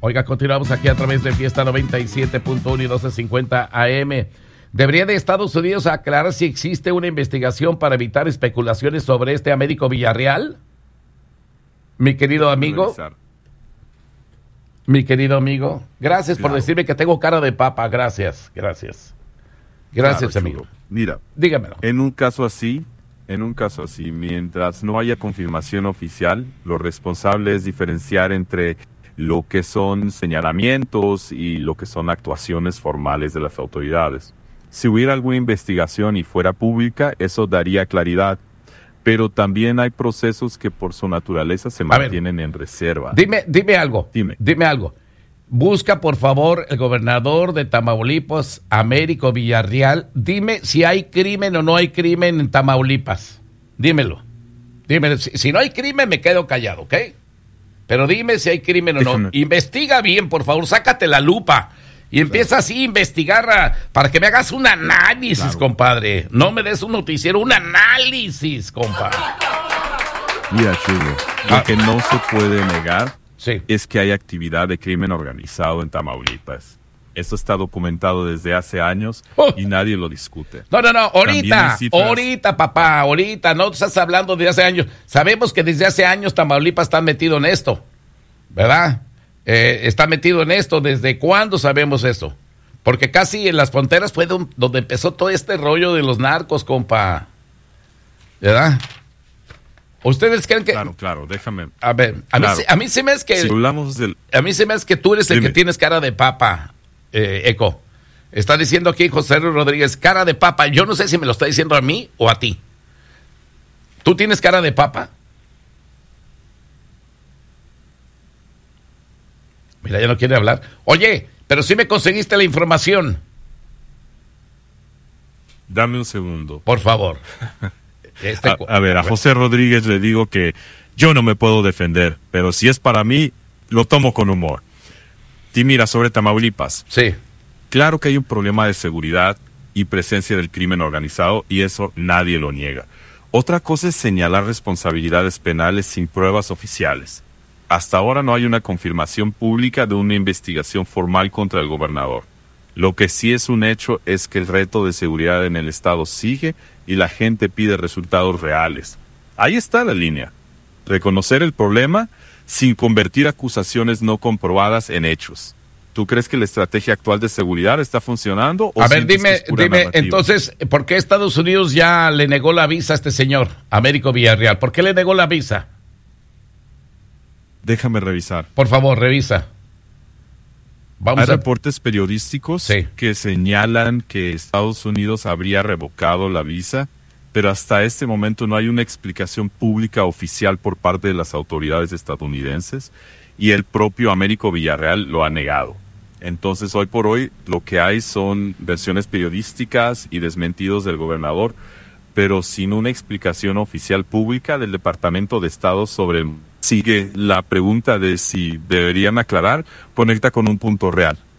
Oiga, continuamos aquí a través de Fiesta 97.1 y 1250 AM. ¿Debería de Estados Unidos aclarar si existe una investigación para evitar especulaciones sobre este Américo Villarreal? Mi querido amigo. Mi querido amigo. Gracias por decirme que tengo cara de papa. Gracias. Gracias, amigo. Chulo. Mira, dígamelo. En un caso así, mientras no haya confirmación oficial, lo responsable es diferenciar entre lo que son señalamientos y lo que son actuaciones formales de las autoridades. Si hubiera alguna investigación y fuera pública, eso daría claridad. Pero también hay procesos que por su naturaleza se mantienen en reserva. Dime algo. Busca, por favor, el gobernador de Tamaulipas, Américo Villarreal. Dime si hay crimen o no hay crimen en Tamaulipas. Dímelo. Si no hay crimen, me quedo callado, ¿ok? Pero dime si hay crimen o no. Investiga bien, por favor. Sácate la lupa. Y empieza así a investigar para que me hagas un análisis, compadre. No me des un noticiero, un análisis, compadre. Mira, Chulo, lo que no se puede negar es que hay actividad de crimen organizado en Tamaulipas. Esto está documentado desde hace años y nadie lo discute. No, ahorita, papá, ahorita. No estás hablando de hace años. Sabemos que desde hace años Tamaulipas está metido en esto, ¿verdad? Está metido en esto. ¿Desde cuándo sabemos eso? Porque casi en las fronteras fue donde empezó todo este rollo de los narcos, compa. ¿Verdad? ¿Ustedes creen que...? Claro, déjame... A ver, a mí se me es que... Si hablamos del... A mí se me es que tú eres el que tienes cara de papa, Eco. Está diciendo aquí José Rodríguez, cara de papa. Yo no sé si me lo está diciendo a mí o a ti. ¿Tú tienes cara de papa? Mira, ya no quiere hablar. Oye, pero sí me conseguiste la información. Dame un segundo. Por favor. A José Rodríguez le digo que yo no me puedo defender, pero si es para mí, lo tomo con humor. Y mira, sobre Tamaulipas. Sí. Claro que hay un problema de seguridad y presencia del crimen organizado, y eso nadie lo niega. Otra cosa es señalar responsabilidades penales sin pruebas oficiales. Hasta ahora no hay una confirmación pública de una investigación formal contra el gobernador. Lo que sí es un hecho es que el reto de seguridad en el estado sigue y la gente pide resultados reales. Ahí está la línea. Reconocer el problema sin convertir acusaciones no comprobadas en hechos. ¿Tú crees que la estrategia actual de seguridad está funcionando? A ver, dime, entonces, ¿por qué Estados Unidos ya le negó la visa a este señor, Américo Villarreal? ¿Por qué le negó la visa? Déjame revisar. Por favor, revisa. Hay reportes periodísticos que señalan que Estados Unidos habría revocado la visa, pero hasta este momento no hay una explicación pública oficial por parte de las autoridades estadounidenses, y el propio Américo Villarreal lo ha negado. Entonces, hoy por hoy, lo que hay son versiones periodísticas y desmentidos del gobernador, pero sin una explicación oficial pública del Departamento de Estado sobre... Sigue la pregunta de si deberían aclarar, conecta con un punto real.